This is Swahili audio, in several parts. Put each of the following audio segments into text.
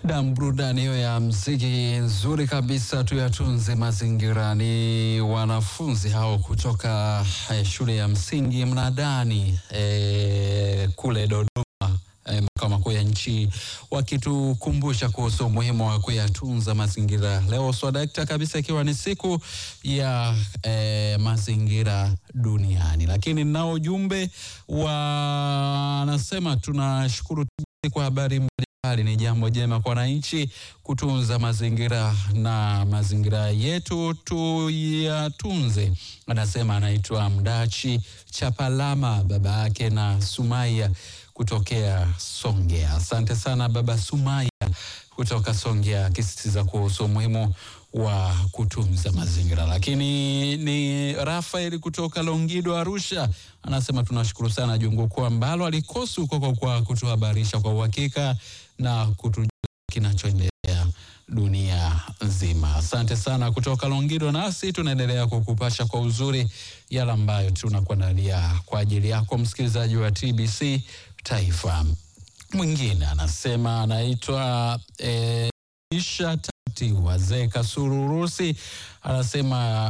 Na burudani hiyo ya mziki nzuri kabisa, tuyatunze mazingira. Ni wanafunzi hao kutoka shule ya msingi Mnadani kule Dodoma, makao makuu ya nchi, wakitukumbusha kuhusu umuhimu wa kuyatunza mazingira. Leo swadakta kabisa, ikiwa ni siku ya mazingira duniani. Lakini nao ujumbe wanasema tunashukuru kwa habari mbalimbali. Ni jambo jema kwa wananchi kutunza mazingira na mazingira yetu tuyatunze. Anasema anaitwa Mdachi Chapalama, baba yake na Sumaya kutokea Songea. Asante sana baba Sumaya kutoka Songea, akisisitiza kuhusu umuhimu wa kutunza mazingira. Lakini ni Rafael kutoka Longido Arusha, anasema tunashukuru sana Junguku ambalo alikosi huko kwa kutuhabarisha kwa uhakika na kutujua kinachoendelea dunia nzima. Asante sana kutoka Longido, nasi tunaendelea kukupasha kwa uzuri yale ambayo tunakuandalia kwa ajili yako msikilizaji wa TBC Taifa. Mwingine anasema anaitwa Isha Tati wazee Kasururusi, anasema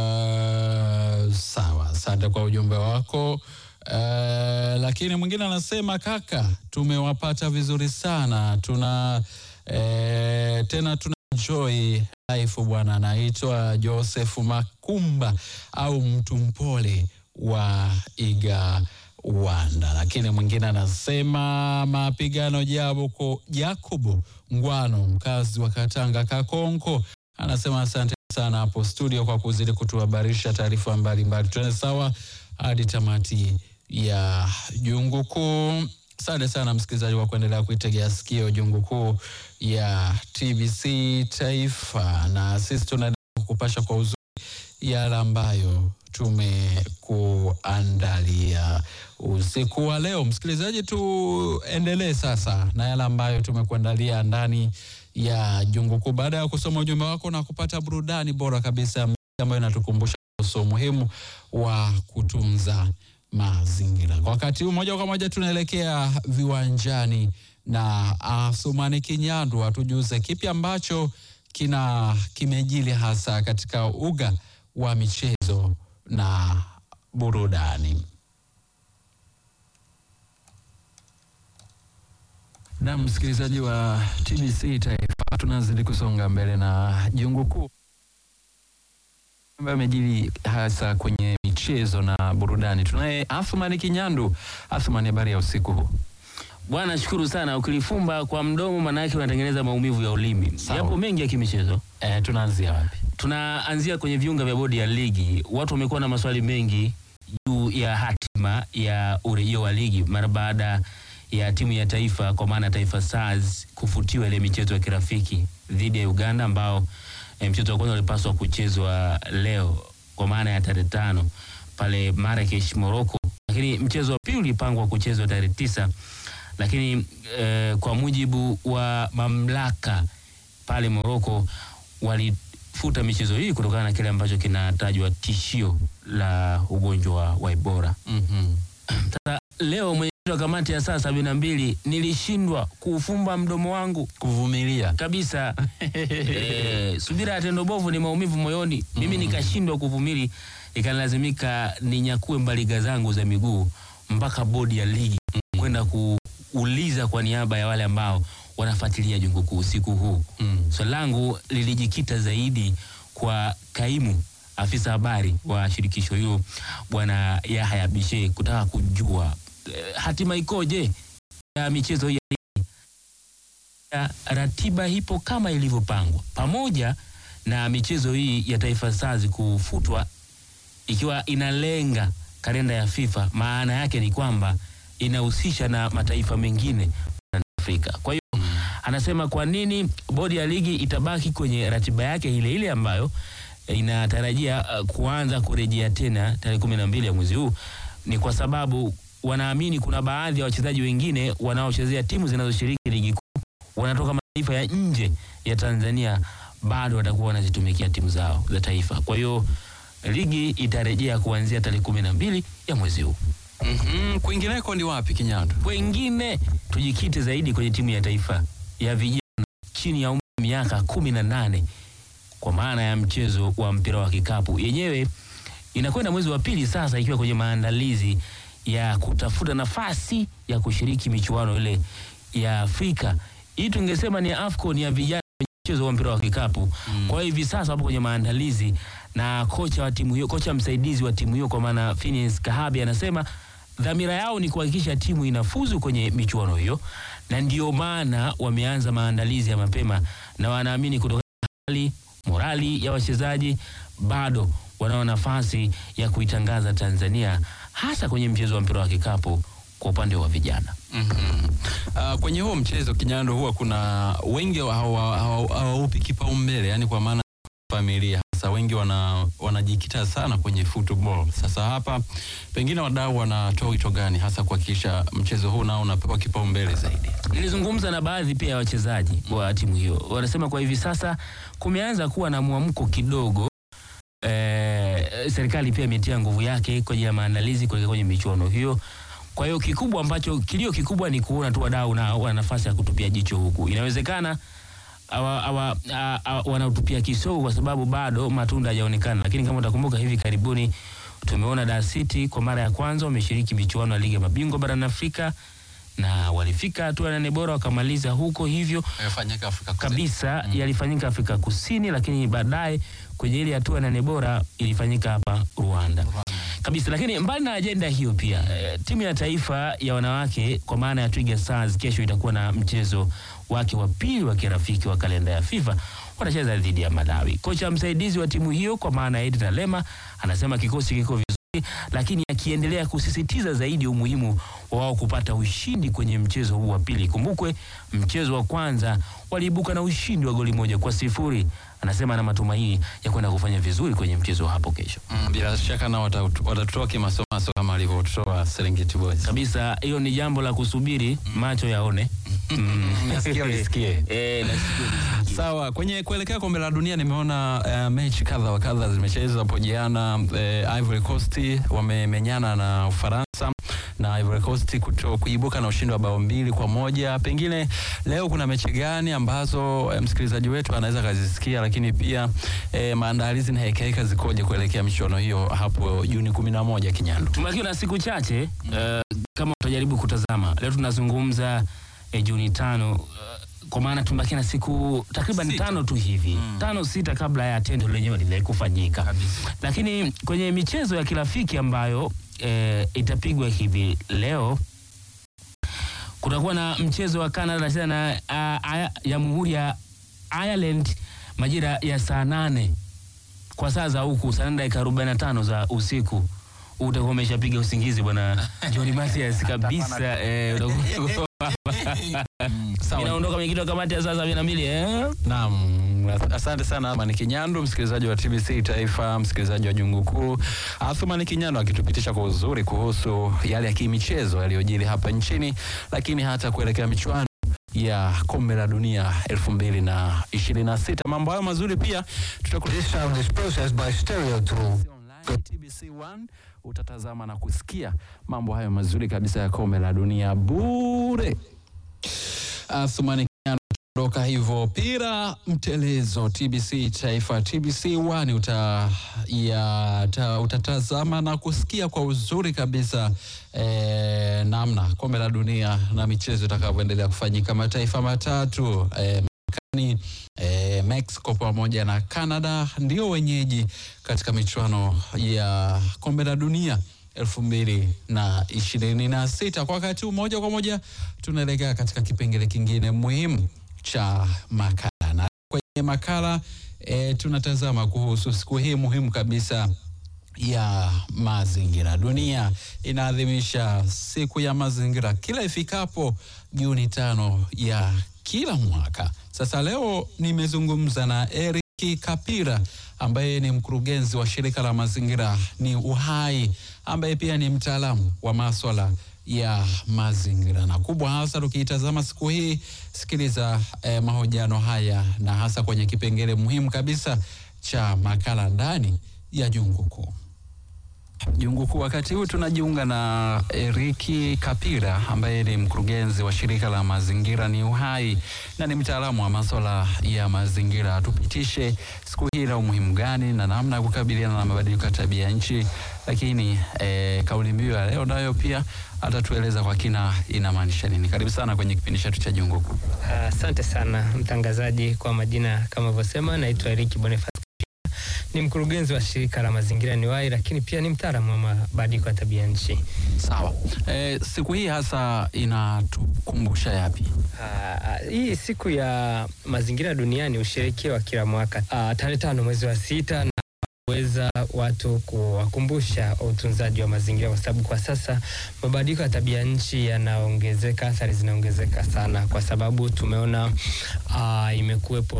sawa, asante kwa ujumbe wako. Lakini mwingine anasema kaka, tumewapata vizuri sana, tuna enjoy life bwana. Anaitwa Joseph Makumba au mtu mpole wa Igawanda. Lakini mwingine anasema mapigano Jacobo Ngwano, mkazi wa Katanga Kakonko, anasema asante sana hapo studio kwa kuzidi kutuhabarisha taarifa mbalimbali. Tuende sawa hadi tamati ya Junguku. Asante sana msikilizaji kwa kuendelea kuitegea sikio Junguku ya TBC Taifa, na sisi tunaendelea kukupasha kwa uzuri yale ambayo tumekuandalia usiku wa leo. Msikilizaji, tuendelee sasa na yale ambayo tumekuandalia ndani ya Junguku, baada ya kusoma ujumbe wako na kupata burudani bora kabisa ambayo inatukumbusha kuhusu umuhimu wa kutunza mazingira. Kwa wakati huu moja kwa moja tunaelekea viwanjani na Asumani Kinyandu atujuze kipi ambacho kimejili hasa katika uga wa michezo na burudani. Na msikilizaji wa TBC Taifa, tunazidi kusonga mbele na Junguku ambayo amejili hasa kwenye michezo na burudani. Tunaye Asumani Kinyandu. Asumani, habari ya usiku huu? Bwana, shukuru sana. Ukilifumba kwa mdomo maana yake unatengeneza maumivu ya ulimi. Yapo mengi ya kimichezo. Tunaanzia wapi? Tunaanzia kwenye viunga vya bodi ya ligi. Watu wamekuwa na maswali mengi juu ya hatima ya urejeo wa ligi mara baada ya timu ya taifa kwa maana Taifa Stars kufutiwa ile michezo ya kirafiki dhidi ya Uganda, ambao mchezo wa kwanza ulipaswa kuchezwa leo kwa maana ya tarehe 5 pale Marrakesh, Morocco, lakini mchezo wa pili ulipangwa kuchezwa tarehe 9, lakini kwa mujibu wa mamlaka pale Morocco walifuta michezo hii kutokana na kile ambacho kinatajwa tishio la ugonjwa wa Ebola. Sasa leo mwenyekiti wa kamati ya saa 72 nilishindwa kufumba mdomo wangu kuvumilia kabisa. Subira ya tendo bovu ni maumivu moyoni. Mimi nikashindwa kuvumilia, ikanilazimika ninyakue mbaliga zangu za miguu mpaka bodi ya ligi kwenda kuuliza kwa niaba ya wale ambao wanafuatilia Junguku usiku huu. Swali langu lilijikita zaidi kwa kaimu afisa habari wa shirikisho hilo Bwana Yahya Bishe, kutaka kujua hatima ikoje ya michezo hii. Ratiba ipo kama ilivyopangwa, pamoja na michezo hii ya Taifa Stars kufutwa ikiwa inalenga kalenda ya FIFA. Maana yake ni kwamba inahusisha na mataifa mengine ya Afrika. Kwa hiyo anasema kwa nini bodi ya ligi itabaki kwenye ratiba yake ile ile ambayo inatarajia kuanza kurejea tena tarehe 12 ya mwezi huu. Ni kwa sababu wanaamini kuna baadhi ya wachezaji wengine wanaochezea timu zinazoshiriki ligi kuu wanatoka mataifa ya nje ya Tanzania, bado watakuwa wanazitumikia timu zao za taifa. Kwa hiyo ligi itarejea kuanzia tarehe 12 ya mwezi huu. Kwingineko ni wapi Kinyandu? Wengine tujikite zaidi kwenye timu ya taifa ya vijana chini ya umri wa miaka 18 kwa maana ya mchezo wa mpira wa kikapu. Yenyewe inakwenda mwezi wa pili sasa, ikiwa kwenye maandalizi ya kutafuta nafasi ya kushiriki michuano ile ya Afrika. Hii tungesema ni AFCON ya vijana mchezo wa mpira wa kikapu. Kwa hivi sasa hapo kwenye maandalizi, na kocha wa timu hiyo, kocha msaidizi wa timu hiyo kwa maana Phineas Kahabi, anasema dhamira yao ni kuhakikisha timu inafuzu kwenye michuano hiyo, na ndio maana wameanza maandalizi ya mapema, na wanaamini kutokana na hali morali ya wachezaji bado wanao nafasi ya kuitangaza Tanzania hasa kwenye mchezo wa mpira wa kikapu kwa upande wa vijana. Kwenye huo mchezo Kinyando, huwa kuna wengi hawaupi kipaumbele, yani kwa maana familia hasa wengi wanajikita sana kwenye football. Sasa hapa pengine wadau wanatoa wito gani hasa kuhakikisha mchezo huu nao unapewa kipaumbele zaidi? Nilizungumza na baadhi pia ya wachezaji wa timu hiyo. Wanasema kwa hivi sasa kumeanza kuwa na mwamko kidogo. Serikali pia imetia nguvu yake kwenye maandalizi kwenye michuano hiyo. Kwa hiyo kilio kikubwa ni kuona tu wadau na wana nafasi ya kutupia jicho huku. Inawezekana wanautupia kisogo kwa sababu bado matunda hayaonekana. Lakini kama utakumbuka hivi karibuni tumeona Dar City kwa mara ya kwanza wameshiriki michuano ya Ligi ya Mabingwa barani Afrika, na walifika hatua ya 8 bora wakamaliza huko. Hivyo yalifanyika Afrika Kusini kabisa, yalifanyika Afrika Kusini, lakini baadaye kwenye ile hatua ya 8 bora ilifanyika hapa Rwanda kabisa. Lakini mbali na ajenda hiyo pia timu ya taifa ya wanawake kwa maana ya Twiga Stars kesho itakuwa na mchezo wake wa pili wa kirafiki wa kalenda ya FIFA. Watacheza dhidi ya Malawi. Kocha msaidizi wa timu hiyo kwa maana Edna Lema anasema kikosi kiko vizuri, lakini akiendelea kusisitiza zaidi umuhimu wa wao kupata ushindi kwenye mchezo huu wa pili. Kumbukwe mchezo wa kwanza waliibuka na ushindi wa goli 1-0. Anasema ana matumaini ya kwenda kufanya vizuri kwenye mchezo hapo kesho. Bila shaka na watatoa kimasomaso kama alivyotoa Serengeti Boys. Kabisa, hiyo ni jambo la kusubiri macho yaone. Nasikia ulisikie. Nasikia ulisikie. Sawa, kwenye kuelekea kombe la dunia nimeona mechi kadha wa kadha zimechezwa hapo jana. Ivory Coast wamenyana na Ufaransa na Ivory Coast kuibuka na ushindi wa bao 2-1. Pengine leo kuna mechi gani ambazo msikilizaji wetu anaweza kazisikia, lakini pia maandalizi na hekaheka zikoje kuelekea michuano hiyo hapo Juni 11 Kinyando? Tumebakiwa na siku chache kama utajaribu kutazama. Leo tunazungumza Juni 5, kwa maana tumebakiwa na siku takriban 5 tu hivi. 5-6 kabla ya tendo lenyewe lile kufanyika. Lakini kwenye michezo ya kirafiki ambayo itapigwa hivi leo, kutakuwa na mchezo wa Canada na Jamhuri ya Ireland majira ya saa 8 kwa saa za huku, saa 4:45 za usiku. Utakuwa umeshapiga usingizi bwana Johnny Matias kabisa. Sawa, inaondoka kwenye kitu kamati ya saa 72. Naam, asante sana Athumani Kinyando, msikilizaji wa TBC Taifa, msikilizaji wa Jungu Kuu. Athumani Kinyando akitupitisha kwa uzuri kuhusu yale ya kimichezo yaliyojiri hapa nchini, lakini hata kuelekea michuano ya kombe la dunia 2026. Mambo hayo mazuri pia This sound is processed by Stereo Tool. TBC1 utatazama na kusikia mambo hayo mazuri kabisa ya kombe la dunia bure. Athumani Kinyando kutoka hivyo pira mtelezo TBC Taifa TBC1 utatazama na kusikia kwa uzuri kabisa namna kombe la dunia na michezo itakavyoendelea kufanyika. Mataifa matatu Mexico pamoja na Canada ndio wenyeji katika michuano ya kombe la dunia 2026. Kwa wakati moja kwa moja tunaelekea katika kipengele kingine muhimu cha makala, na kwenye makala tunatazama kuhusu siku hii muhimu kabisa ya mazingira. Dunia inaadhimisha siku ya mazingira kila ifikapo Juni 5 ya kila mwaka. Sasa leo nimezungumza na Eric Kapira ambaye ni mkurugenzi wa shirika la mazingira ni Uhai, ambaye pia ni mtaalamu wa masuala ya mazingira. Na kubwa hasa tukitazama siku hii, sikiliza mahojiano haya na hasa kwenye kipengele muhimu kabisa cha makala ndani ya Jungu Kuu. Junguku. Wakati huu tunajiunga na Eriki Kapira ambaye ni mkurugenzi wa shirika la mazingira Ni Uhai na ni mtaalamu wa masuala ya mazingira. Tupitishe siku hii na umuhimu gani na namna ya kukabiliana na mabadiliko ya tabia nchi, lakini kauli mbiu ya leo nayo pia atatueleza kwa kina inamaanisha nini. Karibu sana kwenye kipindi chetu cha Junguku. Asante sana mtangazaji. Kwa majina kama ulivyosema, naitwa Eriki Boniface, ni mkurugenzi wa shirika la mazingira Ni Uhai, lakini pia ni mtaalamu wa mabadiliko ya tabia nchi. Sawa. Siku hii hasa inatukumbusha yapi? Hii siku ya mazingira duniani husherekewa kila mwaka tarehe 5 mwezi wa 6 na weza watu kuwakumbusha utunzaji wa mazingira, kwa sababu kwa sasa mabadiliko ya tabia nchi yanaongezeka, athari zinaongezeka sana, kwa sababu tumeona imekuwepo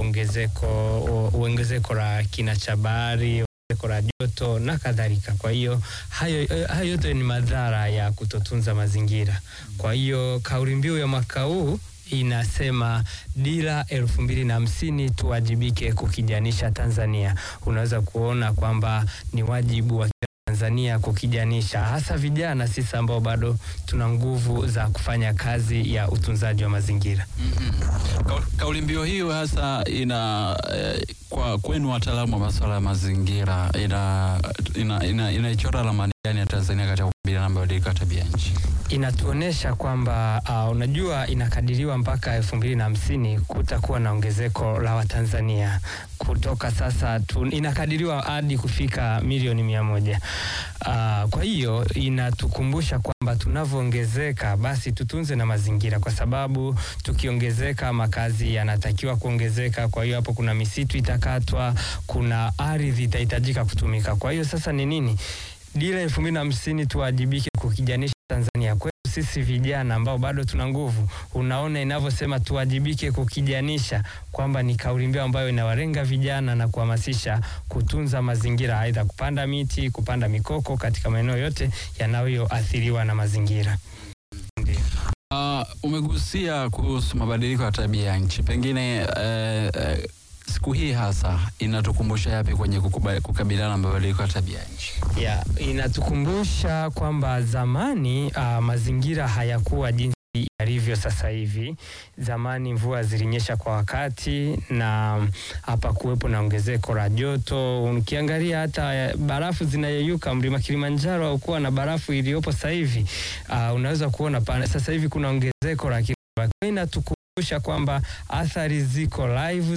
ongezeko la kina cha bahari, ongezeko la joto na kadhalika. Kwa hiyo hayo yote ni madhara ya kutotunza mazingira. Kwa hiyo kauli mbiu ya mwaka huu inasema dira 2050 tuwajibike kukijanisha Tanzania. Unaweza kuona kwamba ni wajibu wa Tanzania kukijanisha, hasa vijana sisi ambao bado tuna nguvu za kufanya kazi ya utunzaji wa mazingira. Kauli mbiu hiyo hasa kwa kwenu wataalamu wa masuala ya mazingira inaichora ramani gani ya Tanzania katika kukabiliana na mabadiliko ya tabia nchi? Inatuonesha kwamba unajua, inakadiriwa mpaka 2050 kutakuwa na ongezeko la Watanzania kutoka sasa inakadiriwa hadi kufika milioni 100. Kwa hiyo inatukumbusha kwamba tunavyoongezeka basi tutunze na mazingira, kwa sababu tukiongezeka makazi yanatakiwa kuongezeka. Kwa hiyo hapo kuna misitu itakatwa, kuna ardhi itahitajika kutumika. Kwa hiyo sasa ni nini? Dira 2050 tuwajibike kukijanisha Tanzania. Kwa sisi vijana ambao bado tuna nguvu, unaona inavyosema tuwajibike kukijanisha, kwamba ni kauli mbiu ambayo inawalenga vijana na kuhamasisha kutunza mazingira, aidha kupanda miti, kupanda mikoko katika maeneo yote yanayoathiriwa na mazingira. Umegusia kuhusu mabadiliko ya tabia nchi. Pengine siku hii hasa inatukumbusha yapi kwenye kukabiliana na mabadiliko ya tabia nchi? Inatukumbusha kwamba zamani mazingira hayakuwa jinsi yalivyo sasa hivi. Zamani mvua zilinyesha kwa wakati na hapa kuwepo na ongezeko la joto. Ukiangalia hata barafu zinayeyuka, mlima Kilimanjaro haukuwa na barafu iliyopo sasa hivi. Unaweza kuona sasa hivi kuna ongezeko la inatukumbusha kwamba athari ziko live,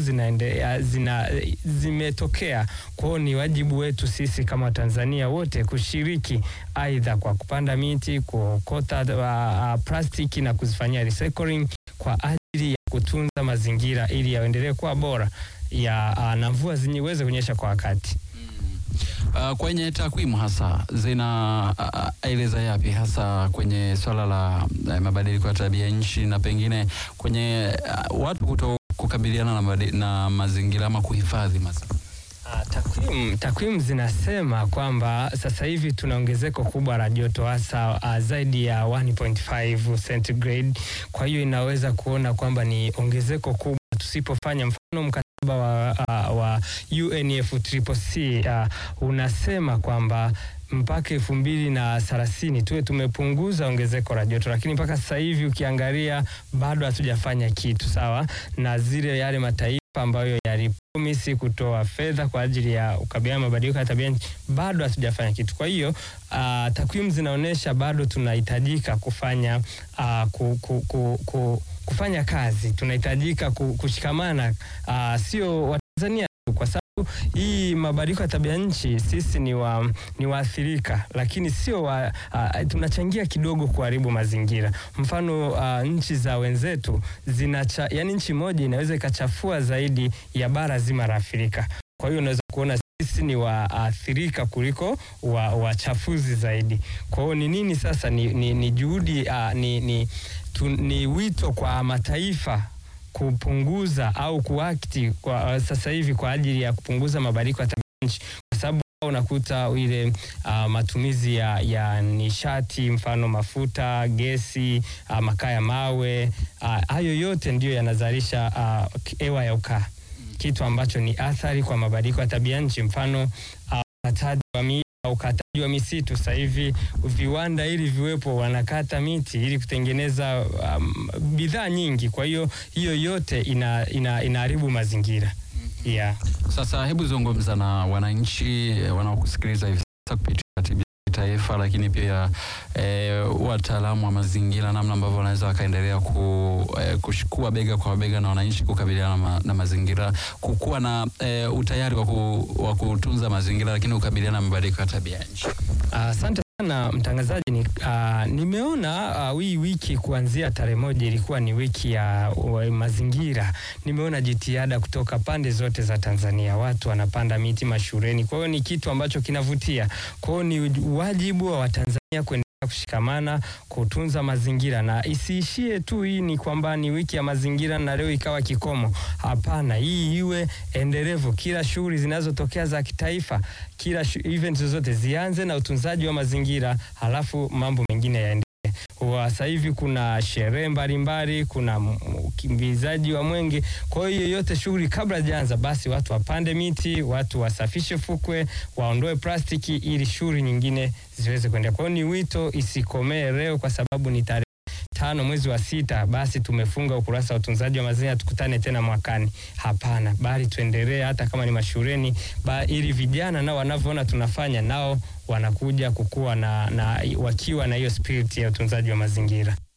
zimetokea. Kwa hiyo ni wajibu wetu sisi kama Tanzania wote kushiriki, aidha kwa kupanda miti, kuokota plastiki na kuzifanyia recycling kwa ajili ya kutunza mazingira ili yaendelee kuwa bora na mvua ziweze kunyesha kwa wakati. Kwenye takwimu hasa zinaeleza yapi hasa kwenye swala la mabadiliko ya tabia nchi, na pengine kwenye watu kukabiliana na mazingira ama kuhifadhi mazingira? Takwimu zinasema kwamba sasa hivi tuna ongezeko kubwa la joto, hasa zaidi ya 1.5 centigrade. Kwa hiyo inaweza kuona kwamba ni ongezeko kubwa. Tusipofanya mfano mkataba wa UNFCCC unasema kwamba mpaka 2030 tuwe tumepunguza ongezeko la joto, lakini mpaka sasa hivi ukiangalia bado hatujafanya kitu sawa na yale mataifa ambayo yalipromisi kutoa fedha kwa ajili ya kukabiliana na mabadiliko ya tabia nchi, bado hatujafanya kitu. Kwa hiyo takwimu zinaonesha bado tunahitajika kufanya kufanya kazi, tunahitajika kushikamana, sio Watanzania tu, kwa sababu hii mabadiliko ya tabia nchi sisi ni waathirika, lakini sio tunachangia kidogo kuharibu mazingira. Mfano nchi za wenzetu yani nchi moja inaweza ikachafua zaidi ya bara zima la Afrika. Kwa hiyo unaweza kuona sisi ni waathirika kuliko wachafuzi zaidi. Kwa hiyo ni nini sasa? Ni juhudi, ni wito kwa mataifa kupunguza au kuakti kwa sasa hivi kwa ajili ya kupunguza mabadiliko ya tabia nchi, kwa sababu unakuta ile matumizi ya nishati, mfano mafuta, gesi, makaa ya mawe, hayo yote ndiyo yanazalisha hewa ya ukaa, kitu ambacho ni athari kwa mabadiliko ya tabia nchi. Mfano ukataji wa miti au wa misitu. Sasa hivi viwanda ili viwepo wanakata miti ili kutengeneza bidhaa nyingi. Kwa hiyo yote inaharibu mazingira. Yeah. Sasa hebu zungumza na wananchi wanaokusikiliza hivi sasa kupitia taifa, lakini pia wataalamu wa mazingira, namna ambavyo wanaweza wakaendelea kushikua bega kwa bega na wananchi kukabiliana na mazingira, kukuwa na utayari wa kutunza mazingira, lakini kukabiliana na mabadiliko ya tabia nchi. Asante sana mtangazaji. Nimeona wiki kuanzia tarehe 1 ilikuwa ni wiki ya mazingira. Nimeona jitihada kutoka pande zote za Tanzania, watu wanapanda miti mashuleni. Kwa hiyo ni kitu ambacho kinavutia. Kwa hiyo ni wajibu wa Watanzania kuendelea kushikamana kutunza mazingira, na isiishie tu hii ni kwamba ni wiki ya mazingira na leo ikawa kikomo. Hapana, hii iwe endelevu. Kila shughuli zinazotokea za kitaifa, kila events zote zianze na utunzaji wa mazingira, halafu mambo mengine yaendelee. Sasa hivi kuna sherehe mbalimbali, kuna ukimbizaji wa mwenge. Kwa hiyo yote shughuli kabla hajaanza, basi watu wapande miti, watu wasafishe fukwe, waondoe plastiki ili shughuli nyingine ziweze kuendelea. Kwa hiyo ni wito isikomee leo kwa sababu ni tarehe 5 mwezi wa 6 basi tumefunga ukurasa wa utunzaji wa mazingira, tukutane tena mwakani. Hapana, bali tuendelee hata kama ni mashuleni, ili vijana nao wanavyoona tunafanya nao wanakuja kukua na wakiwa na hiyo spirit ya utunzaji wa mazingira.